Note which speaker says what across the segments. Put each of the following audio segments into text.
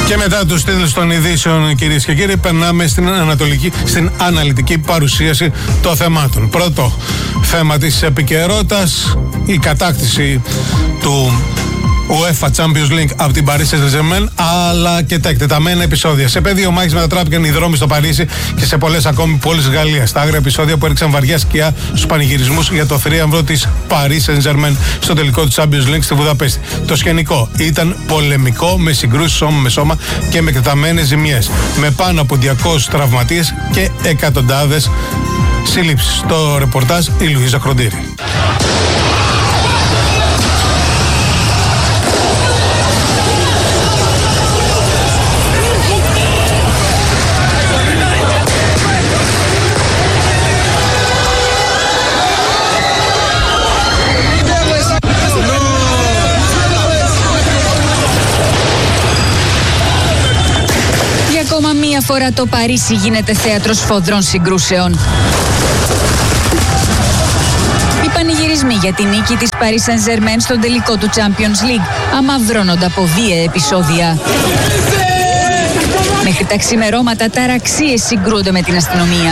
Speaker 1: Και μετά τους τίτλους των ειδήσεων, κυρίες και κύριοι, περνάμε στην αναλυτική παρουσίαση των θεμάτων. Πρώτο θέμα της επικαιρότητας, η κατάκτηση του UEFA Champions League από την Paris Saint-Germain, αλλά και τα εκτεταμένα επεισόδια. Σε πεδίο μάχης μετατράπηκαν οι δρόμοι στο Παρίσι και σε πολλές ακόμη πόλεις της Γαλλίας. Τα άγρια επεισόδια που έριξαν βαριά σκιά στους πανηγυρισμούς για το θρίαμβο της Paris Saint-Germain στο τελικό του Champions League στη Βουδαπέστη. Το σκηνικό ήταν πολεμικό, με συγκρούσεις σώμα με σώμα και με εκτεταμένες ζημιές. Με πάνω από 200 τραυματίες και εκατοντάδες σύλληψεις. Στο ρεπορτάζ η Λουίζα Κροντήρη.
Speaker 2: Ακόμα μία φορά το Παρίσι γίνεται θέατρο σφοδρών συγκρούσεων. Οι πανηγυρισμοί για την νίκη της Paris Saint-Germain στον τελικό του Champions League αμαυρώνονται από βίαια επεισόδια. Μέχρι τα ξημερώματα ταραξίες συγκρούνται με την αστυνομία.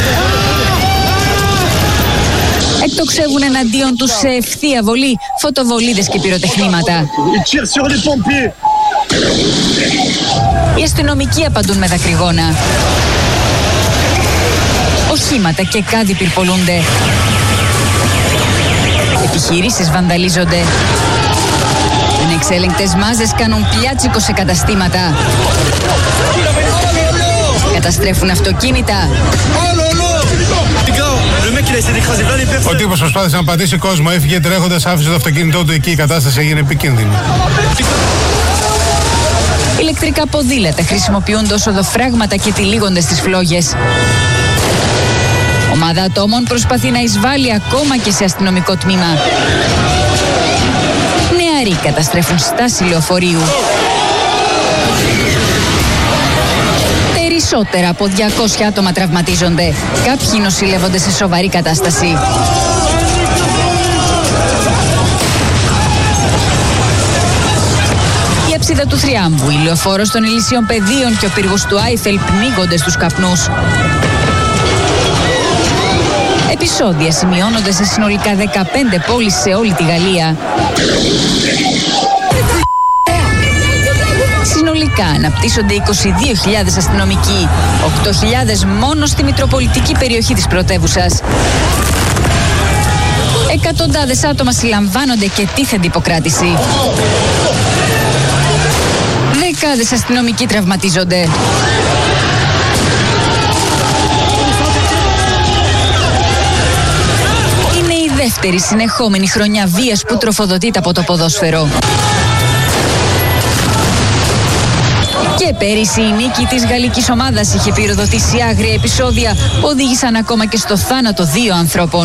Speaker 2: Εκτοξεύουν εναντίον τους σε ευθεία βολή φωτοβολίδες και πυροτεχνήματα. Οι αστυνομικοί απαντούν με δακρυγόνα. Οχήματα και κάδοι πυρπολούνται. Επιχειρήσεις βανδαλίζονται. Ανεξέλεγκτες μάζες κάνουν πλιάτσικο σε καταστήματα. Καταστρέφουν αυτοκίνητα.
Speaker 1: Ο τύπος προσπάθησε να πατήσει κόσμο, έφυγε τρέχοντας, άφησε το αυτοκίνητό του εκεί, η κατάσταση έγινε επικίνδυνη.
Speaker 2: Ηλεκτρικά ποδήλατα χρησιμοποιούνται ως οδοφράγματα και τυλίγονται στις φλόγες. Ομάδα ατόμων προσπαθεί να εισβάλλει ακόμα και σε αστυνομικό τμήμα. Νεαροί καταστρέφουν στάση λεωφορείου. Περισσότερα από 200 άτομα τραυματίζονται. Κάποιοι νοσηλεύονται σε σοβαρή κατάσταση. Η αψίδα του θριάμβου, η λεωφόρος των Ηλυσίων Πεδίων και ο πύργος του Άιφελ πνίγονται στους καπνούς. Επεισόδια σημειώνονται σε συνολικά 15 πόλεις σε όλη τη Γαλλία. Συνολικά αναπτύσσονται 22.000 αστυνομικοί, 8.000 μόνο στη μητροπολιτική περιοχή της πρωτεύουσας. Εκατοντάδες άτομα συλλαμβάνονται και τίθενται υποκράτηση. Δεκάδες αστυνομικοί τραυματίζονται. Είναι η δεύτερη συνεχόμενη χρονιά βίας που τροφοδοτείται από το ποδόσφαιρο. Και πέρυσι η νίκη της γαλλικής ομάδας είχε πυροδοτήσει άγρια επεισόδια που οδήγησαν ακόμα και στο θάνατο 2 ανθρώπων.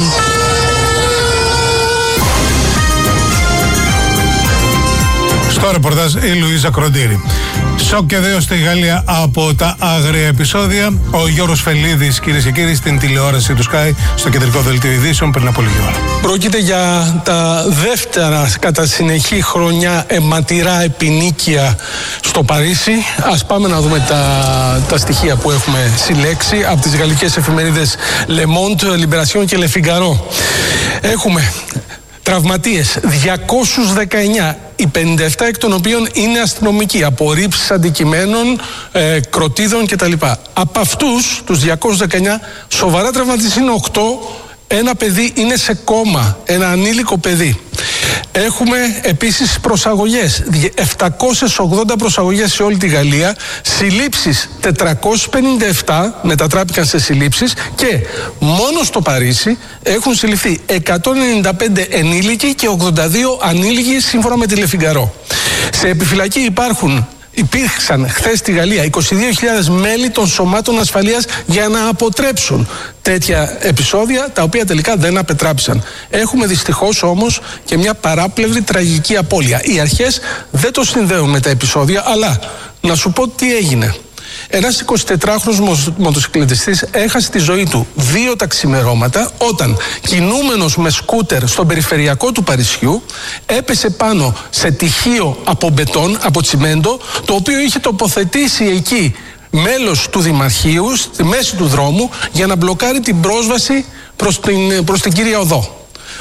Speaker 1: Στο ρεπορτάζ η Λουίζα Κροντήρη. Σοκ και δέος στη Γαλλία από τα άγρια επεισόδια. Ο Γιώργος Φελίδης, κυρίες και κύριοι, στην τηλεόραση του Sky, στο κεντρικό δελτίο ειδήσεων πριν από λίγη ώρα.
Speaker 3: Πρόκειται για τα δεύτερα κατά συνεχή χρονιά αιματηρά επινίκια στο Παρίσι. Ας πάμε να δούμε τα στοιχεία που έχουμε συλλέξει από τις γαλλικές εφημερίδες Le Monde, Libération και Le Figaro. Έχουμε τραυματίες 219, οι 57 εκ των οποίων είναι αστυνομικοί, από ρήψεις αντικειμένων, κροτίδων κτλ. Από αυτούς τους 219, σοβαρά τραυματίες είναι 8, ένα παιδί είναι σε κόμμα, ένα ανήλικο παιδί. Έχουμε επίσης προσαγωγές, 780 προσαγωγές σε όλη τη Γαλλία, συλλήψεις 457 μετατράπηκαν σε συλλήψεις και μόνο στο Παρίσι έχουν συλληφθεί 195 ενήλικοι και 82 ανήλικοι σύμφωνα με τη Le Figaro. Σε επιφυλακή υπήρξαν χθες στη Γαλλία 22.000 μέλη των σωμάτων ασφαλείας για να αποτρέψουν τέτοια επεισόδια, τα οποία τελικά δεν απετράπησαν. Έχουμε δυστυχώς όμως και μια παράπλευρη τραγική απώλεια. Οι αρχές δεν το συνδέουν με τα επεισόδια, αλλά να σου πω τι έγινε. Ένας 24χρονος μοτοσυκλετιστής έχασε τη ζωή του 2 τα ξημερώματα όταν, κινούμενος με σκούτερ στον περιφερειακό του Παρισιού, έπεσε πάνω σε τυχείο από μπετόν, από τσιμέντο, το οποίο είχε τοποθετήσει εκεί μέλος του Δημαρχείου στη μέση του δρόμου για να μπλοκάρει την πρόσβαση προς την κύρια οδό.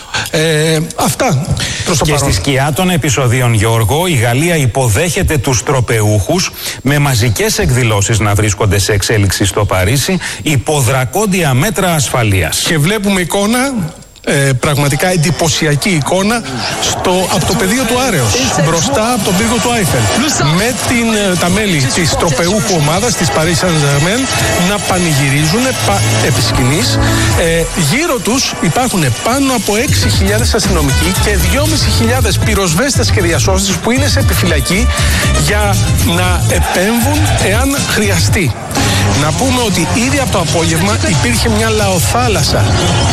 Speaker 3: Αυτά προς το παρόν.
Speaker 4: Και στη σκιά των επεισοδίων, Γιώργο, η Γαλλία υποδέχεται τους τροπεούχους με μαζικές εκδηλώσεις να βρίσκονται σε εξέλιξη στο Παρίσι υπό δρακόντια μέτρα ασφαλείας.
Speaker 3: Και βλέπουμε εικόνα, πραγματικά εντυπωσιακή εικόνα από το πεδίο του Άρεος, μπροστά από τον πύργο του Άιφελ, με τα μέλη της τροπεούχου ομάδας της Paris Saint-Germain να πανηγυρίζουν επί σκηνής. Γύρω τους υπάρχουν πάνω από 6.000 αστυνομικοί και 2.500 πυροσβέστες και διασώστες που είναι σε επιφυλακή για να επέμβουν εάν χρειαστεί. Να πούμε ότι ήδη από το απόγευμα υπήρχε μια λαοθάλασσα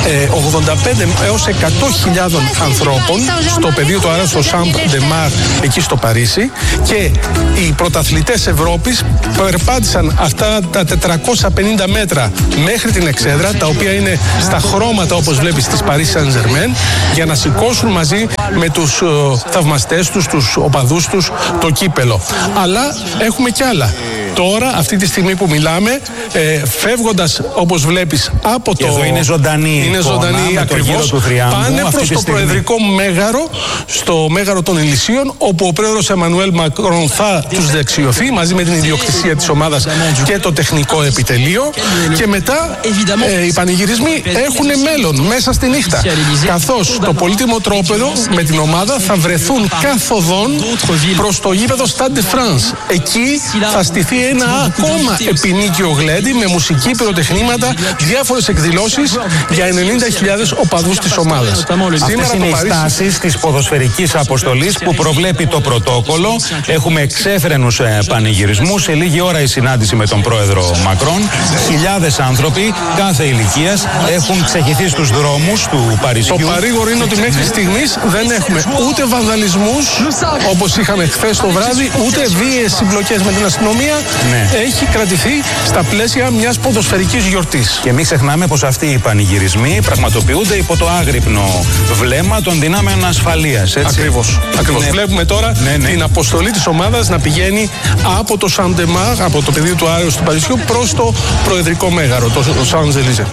Speaker 3: 85 έως 100.000 ανθρώπων στο πεδίο του Άρεος, στο Champ de Mars, εκεί στο Παρίσι, και οι πρωταθλητές Ευρώπης περπάτησαν αυτά τα 450 μέτρα μέχρι την εξέδρα, τα οποία είναι στα χρώματα όπως βλέπεις της Paris Saint-Germain, για να σηκώσουν μαζί με τους θαυμαστές τους, τους οπαδούς τους, το κύπελο. Αλλά έχουμε κι άλλα. Τώρα, αυτή τη στιγμή που μιλάμε, φεύγοντας όπως βλέπεις από το...
Speaker 4: Εδώ είναι ζωντανή
Speaker 3: ακριβώς, πάνε προς το Προεδρικό Μέγαρο, στο Μέγαρο των Ελυσίων, όπου ο πρόεδρος Εμμανουέλ Μακρόν θα τους δεξιωθεί μαζί με την ιδιοκτησία της ομάδας και το τεχνικό επιτελείο, και μετά οι πανηγυρισμοί έχουν μέλλον μέσα στη νύχτα, καθώς το πολύτιμο τρόπεδο με την ομάδα θα βρεθούν καθοδόν προς το γήπεδο Stade de France. Εκεί θα στηθεί ένα ακόμα επινίκιο γλέντι με μουσική, πυροτεχνήματα, διάφορες εκδηλώσεις για 90.000 οπαδούς της ομάδας.
Speaker 4: Αυτές είναι οι στάσεις της ποδοσφαιρικής αποστολής που προβλέπει το πρωτόκολλο. Έχουμε εξέφρενους πανηγυρισμούς. Σε λίγη ώρα η συνάντηση με τον πρόεδρο Μακρόν. Χιλιάδες άνθρωποι κάθε ηλικίας έχουν ξεχυθεί στους δρόμους του Παρισιού.
Speaker 3: Το παρήγορο είναι ότι μέχρι στιγμής δεν έχουμε ούτε βανδαλισμούς όπως είχαμε χθες το βράδυ, ούτε βίαιες συμπλοκές με την αστυνομία. Ναι. Έχει κρατηθεί στα πλαίσια μιας ποδοσφαιρικής γιορτής.
Speaker 4: Και μην ξεχνάμε πως αυτοί οι πανηγυρισμοί πραγματοποιούνται υπό το άγρυπνο βλέμμα των δυνάμεων ασφαλείας.
Speaker 3: Ακριβώς. Ναι. Βλέπουμε τώρα την αποστολή της ομάδας να πηγαίνει από το Champ de Mars, από το πεδίο του Άρεος του Παρισιού, προς το Προεδρικό Μέγαρο, το Champs-Élysées.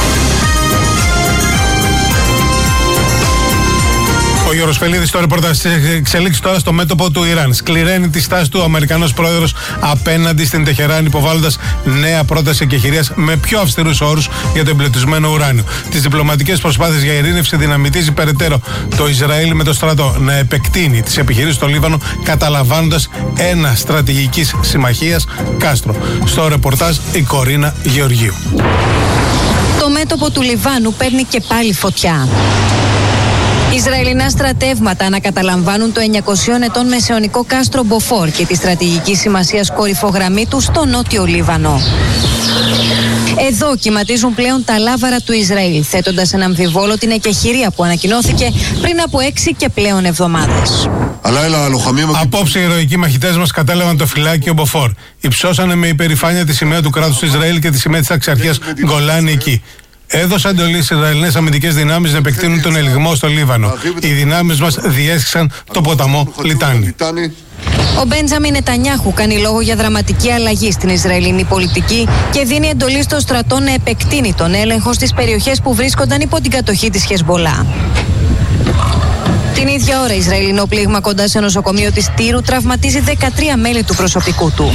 Speaker 1: Ο Γιώργος Πελίδης, το ρεπορτάζ εξελίξει τώρα στο μέτωπο του Ιράν. Σκληραίνει τη στάση του ο Αμερικανός πρόεδρος απέναντι στην Τεχεράνη, υποβάλλοντας νέα πρόταση εκεχηρίας με πιο αυστηρούς όρους για το εμπλουτισμένο ουράνιο. Τις διπλωματικές προσπάθειες για ειρήνευση δυναμητίζει περαιτέρω το Ισραήλ με το στρατό να επεκτείνει τις επιχειρήσεις στο Λίβανο, καταλαμβάνοντας ένα στρατηγικής συμμαχίας κάστρο. Στο ρεπορτάζ η Κορίνα Γεωργίου.
Speaker 2: Το μέτωπο του Λιβάνου παίρνει και πάλι φωτιά. Ισραηλινά στρατεύματα ανακαταλαμβάνουν το 900 ετών μεσαιωνικό κάστρο Μποφόρ και τη στρατηγική σημασίας κορυφογραμμή του στο νότιο Λίβανο. Εδώ κυματίζουν πλέον τα λάβαρα του Ισραήλ, θέτοντας ένα αμφιβόλο την εκεχηρία που ανακοινώθηκε πριν από 6 και πλέον εβδομάδες.
Speaker 1: Απόψε οι ηρωικοί μαχητές μας κατέλαβαν το φυλάκιο Μποφόρ. Υψώσανε με υπερηφάνεια τη σημαία του κράτους του Ισραήλ και τη σημαία της ταξιαρχίας Γκολάνη εκεί. Έδωσαν εντολή στις Ισραηλινές αμυντικές δυνάμεις να επεκτείνουν τον ελιγμό στο Λίβανο. Οι δυνάμεις μας διέσχισαν το ποταμό Λιτάνι.
Speaker 2: Ο Μπέντζαμιν Νετανιάχου κάνει λόγο για δραματική αλλαγή στην Ισραηλινή πολιτική και δίνει εντολή στο στρατό να επεκτείνει τον έλεγχο στις περιοχές που βρίσκονταν υπό την κατοχή της Χεσμπολά. Την ίδια ώρα, Ισραηλινό πλήγμα κοντά σε νοσοκομείο της Τύρου τραυματίζει 13 μέλη του προσωπικού του.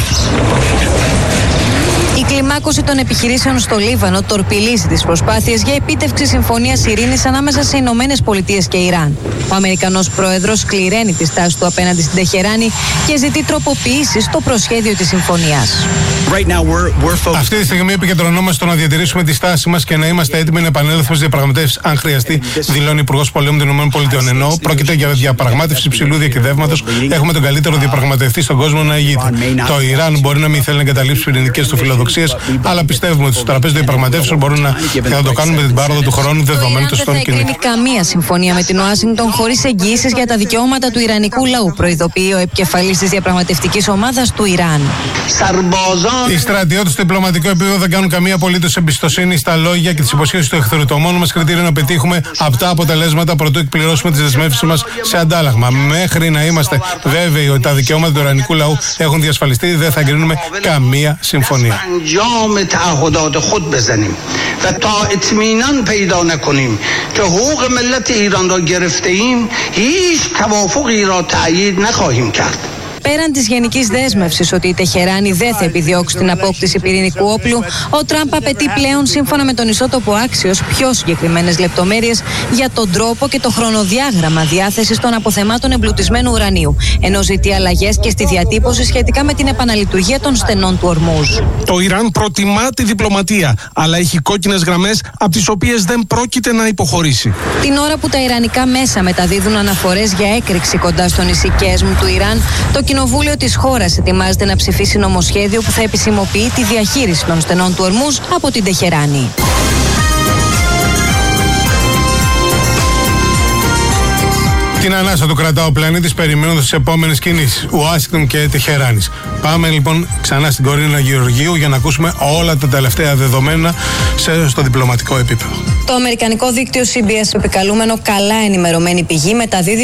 Speaker 2: Η κλιμάκωση των επιχειρήσεων στο Λίβανο τορπιλίζει τις προσπάθειες για επίτευξη συμφωνίας ειρήνης ανάμεσα σε Ηνωμένες Πολιτείες και Ιράν. Ο Αμερικανός πρόεδρος σκληραίνει τη στάση του απέναντι στην Τεχεράνη και ζητεί τροποποιήσεις στο προσχέδιο της συμφωνίας.
Speaker 1: Αυτή τη στιγμή επικεντρωνόμαστε στο να διατηρήσουμε τη στάση μας και να είμαστε έτοιμοι να επανέλθουμε στις διαπραγματεύσεις αν χρειαστεί, δηλώνει ο Υπουργός Πολέμου των ΗΠΑ. Ενώ πρόκειται για διαπραγμάτευση υψηλού διακυβεύματος, έχουμε τον καλύτερο διαπραγματευτή στον κόσμο να ηγείται. Το Ιράν μπορεί να μην θέλει να εγκαταλείψει πυρηνικές του φιλοδοξίες. φιλοδοξίες, αλλά πιστεύουμε ότι στο τραπέζι των διαπραγματεύσεων μπορούν να το κάνουν με την πάροδο του χρόνου δεδομένου των
Speaker 2: δεν θα εγκρίνει καμία συμφωνία με την Ουάσιγκτον χωρίς εγγυήσεις για τα δικαιώματα του ιρανικού λαού, προειδοποιεί ο επικεφαλής της διαπραγματευτικής ομάδας του Ιράν.
Speaker 1: Οι στρατιώτες στο διπλωματικό επίπεδο δεν κάνουν καμία απολύτως εμπιστοσύνη στα λόγια και τις υποσχέσεις του εχθρού. Το μόνο μας κριτήριο είναι να πετύχουμε αυτά αποτελέσματα προτού εκπληρώσουμε τις δεσμεύσεις μας σε αντάλλαγμα. Μέχρι να είμαστε βέβαιοι ότι τα δικαιώματα του ιρανικού λαού έχουν διασφαλιστεί, δεν θα εγκρίνουμε καμία συμφωνία.
Speaker 2: Πέραν της γενικής δέσμευσης ότι η Τεχεράνη δεν θα επιδιώξει την απόκτηση πυρηνικού όπλου, ο Τραμπ απαιτεί πλέον, σύμφωνα με τον ισότοπο Άξιος, πιο συγκεκριμένες λεπτομέρειες για τον τρόπο και το χρονοδιάγραμμα διάθεσης των αποθεμάτων εμπλουτισμένου ουρανίου, ενώ ζητεί αλλαγές και στη διατύπωση σχετικά με την επαναλειτουργία των στενών του Ορμούζ.
Speaker 3: Το Ιράν προτιμά τη διπλωματία, αλλά έχει κόκκινες γραμμές από τις οποίες δεν πρόκειται να υποχωρήσει.
Speaker 2: Την ώρα που τα ιρανικά μέσα μεταδίδουν αναφορές για έκρηξη κοντά στο νησί Κέσμ του Ιράν, το Κοινοβούλιο της χώρας ετοιμάζεται να ψηφίσει νομοσχέδιο που θα επισημοποιεί τη διαχείριση των στενών του Ορμούζ από την Τεχεράνη.
Speaker 1: Την ανάσα του κρατά ο πλανήτης περιμένοντας τις επόμενες κινήσεις Ουάσιγκτον και Τεχεράνης. Πάμε λοιπόν ξανά στην Κορίνα Γεωργίου για να ακούσουμε όλα τα τελευταία δεδομένα στο διπλωματικό επίπεδο.
Speaker 2: Το αμερικανικό δίκτυο CBS, επικαλούμενο καλά ενημερωμένη πηγή, μεταδίδει